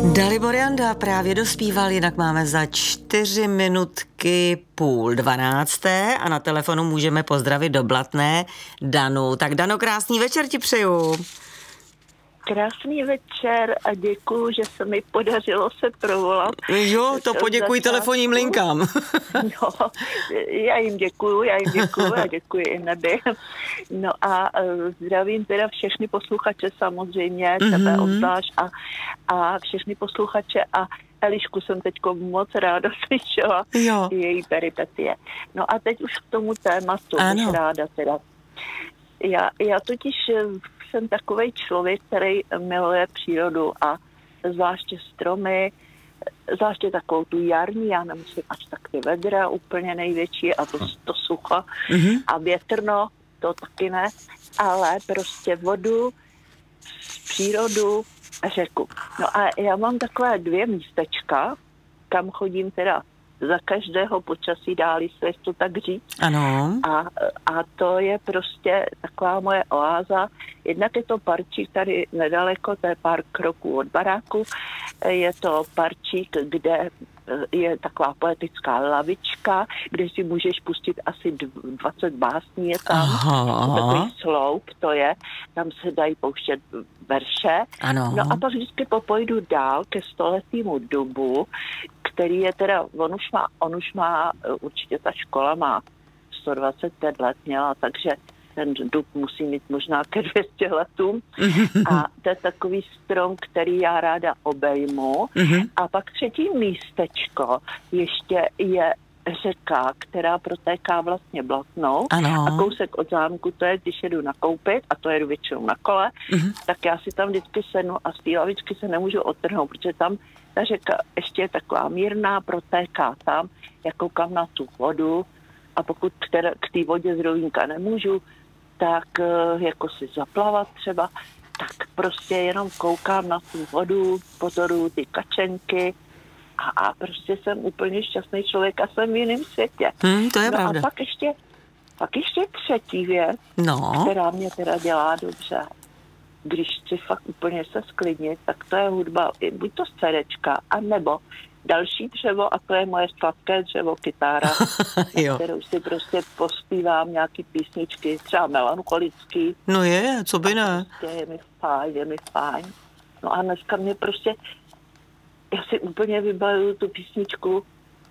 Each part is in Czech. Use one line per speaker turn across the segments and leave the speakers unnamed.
Dalibor Janda právě dospíval, jinak máme za 4 minutky 11:30 a na telefonu můžeme pozdravit do Blatné Danu. Tak Dano, krásný večer ti přeju.
Krásný večer a děkuju, že se mi podařilo se provolat.
Jo, to poděkuji telefonním linkám.
No, já jim děkuju a děkuji i nebi. No a zdravím teda všechny posluchače samozřejmě, tebe obzvlášť a všechny posluchače a Elišku jsem teďko moc ráda slyšela, její peripetie. No a teď už k tomu tématu, už ráda teda. Já totiž jsem takovej člověk, který miluje přírodu a zvláště stromy, zvláště takovou tu jarní, já nemusím až tak ty vedra úplně největší a to sucho a větrno, to taky ne, ale prostě vodu, přírodu a řeku. No a já mám takové 2 místečka, kam chodím teda za každého počasí, dálí se, to tak říct.
Ano.
A to je prostě taková moje oáza. Jednak je to parčík tady nedaleko, to je pár kroků od baráku. Je to parčík, kde je taková poetická lavička, kde si můžeš pustit asi 20 básní je tam. Takový sloup to je. Tam se dají pouštět verše.
Ano.
No a pak vždycky popojdu dál ke 100letýmu dubu, který je teda, on už má, určitě ta škola má 125 let měla, takže ten dub musí mít možná ke 200 letům. A to je takový strom, který já ráda obejmu. A pak 3. místečko ještě je řeka, která protéká vlastně Blatnou.
Ano.
A kousek od zámku, to je, když jedu nakoupit, a to jedu většinou na kole, tak já si tam vždycky sednu a z té lavičky se nemůžu odtrhnout, protože tam ta řeka ještě je taková mírná, protéká tam, já koukám na tu vodu a pokud k té vodě z rovínka nemůžu, tak jako si zaplavat třeba, tak prostě jenom koukám na tu vodu, pozoruju ty kačenky a prostě jsem úplně šťastný člověk a jsem v jiném světě.
To je pravda.
A pak ještě 3. věc, která mě teda dělá dobře. Když chci fakt úplně se sklidnit, tak to je hudba, buď to z CDčka, anebo další dřevo, a to je moje sladké dřevo, kytára, na kterou si prostě pospívám nějaký písničky, třeba melancholický.
No co by ne?
Prostě je mi fajn. No a dneska mě prostě, já si úplně vybavuju tu písničku,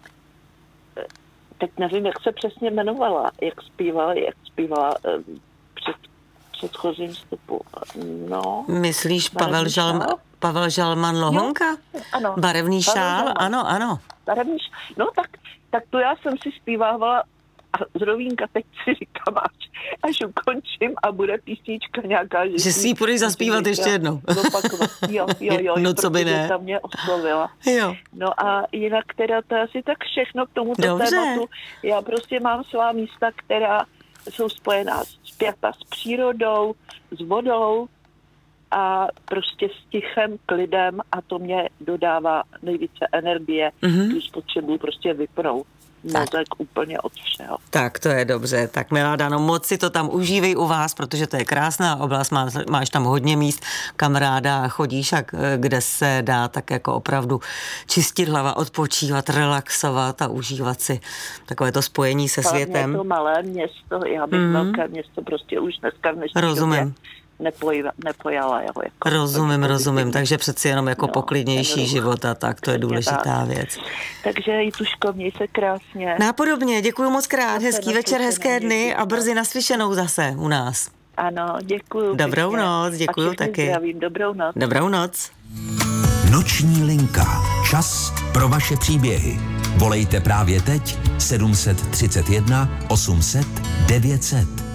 teď nevím, jak se přesně jmenovala, jak zpívala před předchozím vstupu. No.
Myslíš Pavel Žalman Lohonka?
Ano.
Barevný šál? Ano.
Barevný šál. No tak to já jsem si zpívávala a z rovínka teď si říkám, až ukončím a bude písnička nějaká.
Že si ji půjdeš zaspívat ještě jednou.
Jo.
No co by ne.
Ta mě oslovila.
Jo.
No a jinak teda to je asi tak všechno k tomuto tématu. Já prostě mám svá místa, která jsou spojená zpěta s přírodou, s vodou a prostě s tichem, klidem a to mě dodává nejvíce energie, když potřebuji prostě vypnout mozek úplně od všeho.
Tak to je dobře. Tak milá Dano, moc si to tam užívej u vás, protože to je krásná oblast, máš tam hodně míst, kam ráda chodíš a kde se dá tak jako opravdu čistit hlava, odpočívat, relaxovat a užívat si takové to spojení se světem.
Je to malé město, já bych velké město prostě už dneska v dnešní době nepojala. Jako
Rozumím, takže přeci jenom jako poklidnější život a tak, to je důležitá věc.
Takže Jituško, měj se krásně.
Nápodobně, děkuji moc krát, hezký večer, hezké dny a brzy naslyšenou zase u nás.
Ano, děkuji.
Dobrou noc, děkuji taky.
Zdravím, dobrou noc.
Dobrou noc.
Noční linka. Čas pro vaše příběhy. Volejte právě teď 731 800 900.